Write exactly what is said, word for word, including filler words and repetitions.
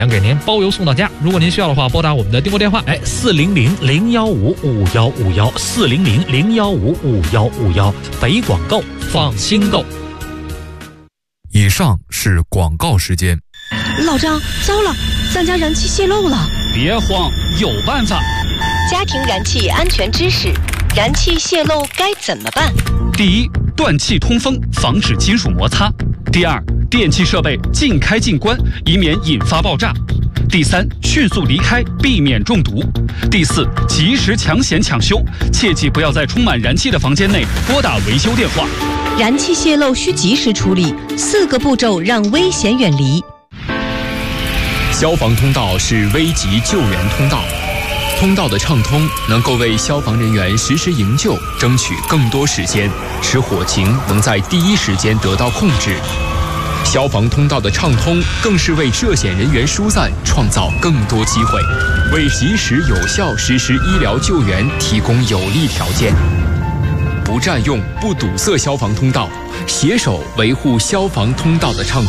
想给您包邮送到家。如果您需要的话，拨打我们的订购电话，哎，四零零零幺五五幺五幺，四零零零幺五五幺五幺。北广购，放心购。 以上是广告时间。 老张，糟了，咱家燃气泄漏了。 别慌，有办法。 家庭燃气安全知识：燃气泄漏该怎么办？ 第一，断气通风，防止金属摩擦。第二，电气设备尽开尽关，以免引发爆炸。第三，迅速离开，避免中毒。第四，及时抢险抢修，切记不要在充满燃气的房间内拨打维修电话。 燃气泄漏需及时处理，四个步骤让危险远离。 消防通道是危急救援通道，通道的畅通能够为消防人员实时营救争取更多时间，使火情能在第一时间得到控制。消防通道的畅通更是为涉险人员疏散创造更多机会，为及时有效实施医疗救援提供有利条件。不占用、不堵塞消防通道，携手维护消防通道的畅